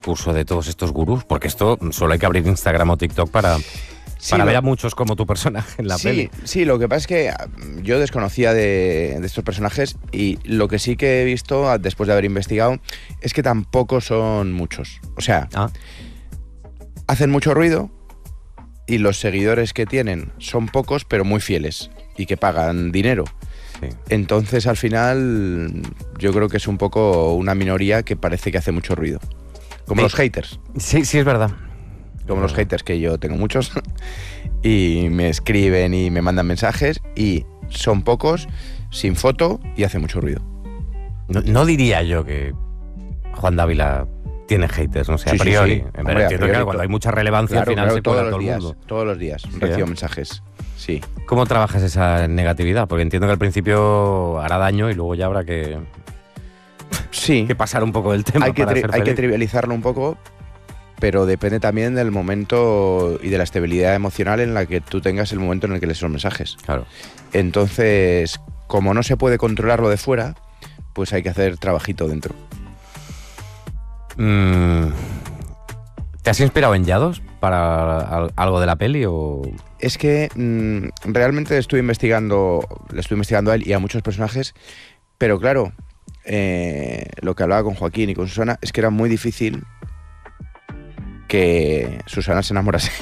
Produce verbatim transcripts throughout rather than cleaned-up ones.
uso de todos estos gurús? Porque esto solo hay que abrir Instagram o TikTok para, Sí, para lo- ver a muchos como tu personaje en la sí, peli. sí, lo que pasa es que ah, yo desconocía de, de estos personajes y lo que sí que he visto ah, después de haber investigado es que tampoco son muchos. O sea, Ah, hacen mucho ruido y los seguidores que tienen son pocos pero muy fieles y que pagan dinero. sí. Entonces al final yo creo que es un poco una minoría que parece que hace mucho ruido. Como Sí. los haters. Sí, sí, es verdad. Como los haters, que yo tengo muchos, y me escriben y me mandan mensajes, y son pocos, sin foto, y hace mucho ruido. No, no diría yo que Juan Dávila tiene haters, no sé, Sí, a sí, priori. sí. Pero Hombre, a entiendo que priori, cuando to- hay mucha relevancia Claro, al final claro, se cuela todos todo los el días, mundo. todos los días recibo mensajes, sí. ¿Cómo trabajas esa negatividad? Porque entiendo que al principio hará daño y luego ya habrá que, Sí, que pasar un poco del tema hay que, para tri- ser hay que feliz. trivializarlo un poco, pero depende también del momento y de la estabilidad emocional en la que tú tengas el momento en el que lees los mensajes. Claro. Entonces, como no se puede controlarlo de fuera, pues hay que hacer trabajito dentro. Mm, ¿Te has inspirado en Yados para al- algo de la peli o...? Es que mm, realmente estuve investigando, le estuve investigando a él y a muchos personajes, pero claro, eh, lo que hablaba con Joaquín y con Susana es que era muy difícil que Susana se enamorase,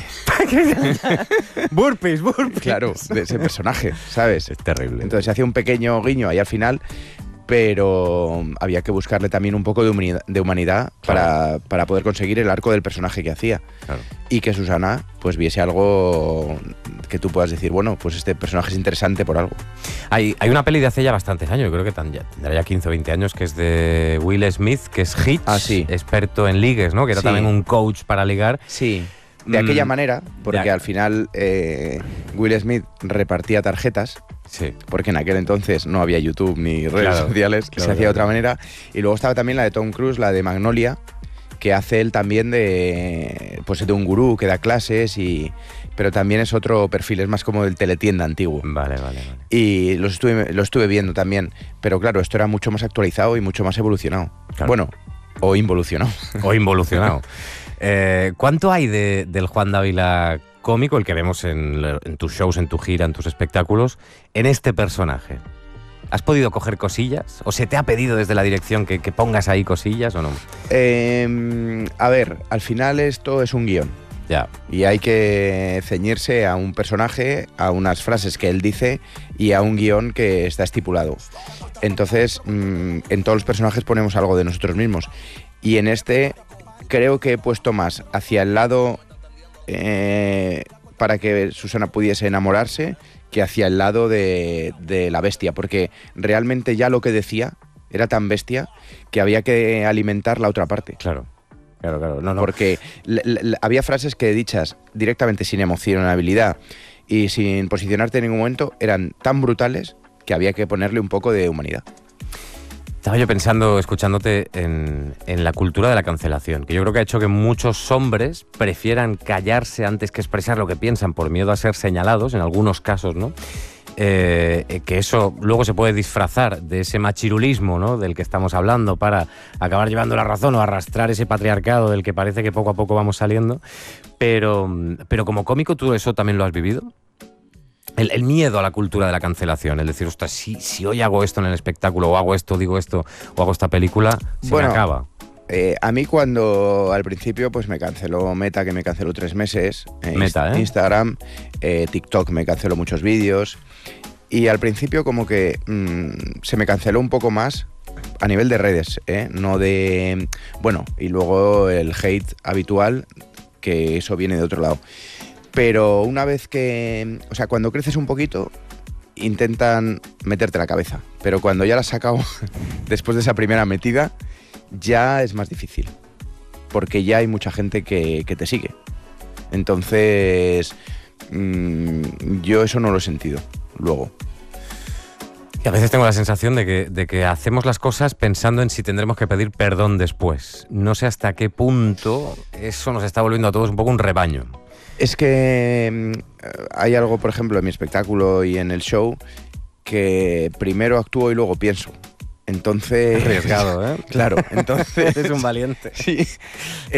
Burpees, burpees. claro, de ese personaje, ¿sabes? Es terrible. Entonces se hacía un pequeño guiño ahí al final, pero había que buscarle también un poco de humanidad, de humanidad para, para poder conseguir el arco del personaje que hacía. Claro. Y que Susana pues viese algo que tú puedas decir, bueno, pues este personaje es interesante por algo. Hay, hay una peli de hace ya bastantes años, yo creo que tan- ya, tendrá ya quince o veinte años, que es de Will Smith, que es Hitch, Ah, sí. experto en ligues, ¿no? Que era Sí. también un coach para ligar. Sí. De Mm, aquella manera, porque ya. al final eh, Will Smith repartía tarjetas, Sí. porque en aquel entonces no había YouTube ni redes Claro, sociales, claro, se hacía de claro. otra manera. Y luego estaba también la de Tom Cruise, la de Magnolia, que hace él también de, pues, de un gurú que da clases, y, pero también es otro perfil, es más como del teletienda antiguo. Vale, vale, vale. Y los estuve, lo estuve viendo también, pero claro, esto era mucho más actualizado y mucho más evolucionado. Claro. Bueno, o involucionado. O involucionado. Eh, ¿Cuánto hay de, del Juan Dávila cómico, el que vemos en, la- en tus shows, en tu gira, en tus espectáculos, en este personaje? ¿Has podido coger cosillas? ¿O se te ha pedido desde la dirección que, que pongas ahí cosillas o no? Eh, a ver, al final esto es un guión. Ya. Y hay que ceñirse a un personaje, a unas frases que él dice y a un guión que está estipulado. Entonces, mm, en todos los personajes ponemos algo de nosotros mismos. Y en este creo que he puesto más hacia el lado eh, para que Susana pudiese enamorarse que hacia el lado de, de la bestia. Porque realmente ya lo que decía era tan bestia que había que alimentar la otra parte. Claro. Claro, claro. No, no. Porque le- le- había frases que dichas directamente sin emocionabilidad y sin posicionarte en ningún momento eran tan brutales que había que ponerle un poco de humanidad. Estaba yo pensando, escuchándote, en, en la cultura de la cancelación, que yo creo que ha hecho que muchos hombres prefieran callarse antes que expresar lo que piensan por miedo a ser señalados, en algunos casos, ¿no? Eh, que eso luego se puede disfrazar de ese machirulismo, ¿no?, del que estamos hablando, para acabar llevando la razón o arrastrar ese patriarcado del que parece que poco a poco vamos saliendo. Pero, pero como cómico, ¿tú eso también lo has vivido? El, el miedo a la cultura de la cancelación, el decir, ostras, si, si hoy hago esto en el espectáculo, o hago esto, digo esto, o hago esta película, se Bueno, me acaba. Eh, a mí cuando al principio pues me canceló Meta, que me canceló tres meses, eh, Meta, ¿eh? Instagram, eh, TikTok me canceló muchos vídeos, y al principio como que mmm, se me canceló un poco más a nivel de redes, ¿eh? No de... Bueno, y luego el hate habitual, que eso viene de otro lado. Pero una vez que... O sea, cuando creces un poquito, intentan meterte la cabeza. Pero cuando ya la has sacado, después de esa primera metida, ya es más difícil. Porque ya hay mucha gente que, que te sigue. Entonces, mmm, yo eso no lo he sentido luego. Y a veces tengo la sensación de que, de que hacemos las cosas pensando en si tendremos que pedir perdón después. No sé hasta qué punto eso nos está volviendo a todos un poco un rebaño. Es que mm, hay algo, por ejemplo, en mi espectáculo y en el show, que primero actúo y luego pienso. Entonces... Arriesgado, ¿eh? Claro, entonces... Es un valiente. Sí.